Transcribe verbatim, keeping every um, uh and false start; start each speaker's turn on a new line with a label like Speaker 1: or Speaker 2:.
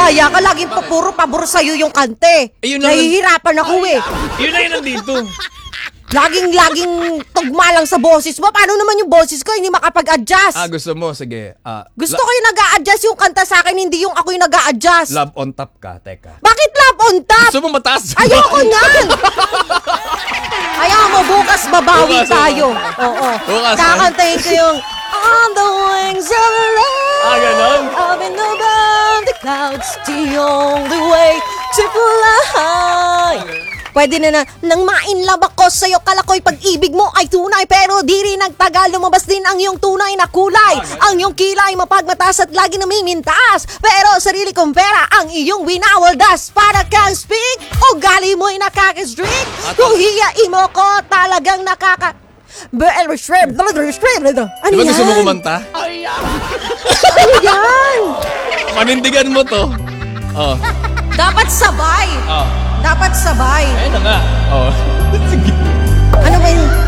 Speaker 1: madaya ka, laging pa puro pabor sa'yo yung kante.
Speaker 2: Ayun lang-
Speaker 1: Nahihirapan ako eh.
Speaker 2: Yun na yun nandito.
Speaker 1: Laging, laging tugma lang sa boses mo. Paano naman yung boses ko, hindi makapag-adjust?
Speaker 2: Ah, gusto mo? Sige. Ah,
Speaker 1: Gusto
Speaker 2: la-
Speaker 1: ko yung nag-a-adjust yung kanta sa akin, hindi yung ako yung nag-a-adjust.
Speaker 2: Love on top ka, teka.
Speaker 1: Bakit love on top?
Speaker 2: Gusto mo mataas?
Speaker 1: Ayoko niyan! Ayaw mo, bukas babawi
Speaker 2: Bukas,
Speaker 1: tayo.
Speaker 2: bukas.
Speaker 1: Oo.
Speaker 2: Bukas,
Speaker 1: Kakantayin ko yung On the wings of love.
Speaker 2: Ah, ganon?
Speaker 1: Up and above the clouds, the only way to fly. Pwede na na, nang ma-inlove ako sa'yo, kala ko'y pag-ibig mo ay tunay, pero di rin nagtagal, lumabas din ang iyong tunay na kulay. Ang iyong kilay mapagmatas at lagi namimintas, pero sarili kong pera ang iyong winawaldas. Para kang speak, ugali mo'y nakaka-streak. Kung hiyain mo ko, talagang nakaka... Ano
Speaker 2: Di ba gusto mo
Speaker 1: yan?
Speaker 2: kumanta?
Speaker 1: Ano yan?
Speaker 2: Panindigan mo to. Oh.
Speaker 1: Dapat sabay.
Speaker 2: Oh.
Speaker 1: Dapat sabay.
Speaker 2: Ayun na nga. Oh. Sige.
Speaker 1: Ano ba yun?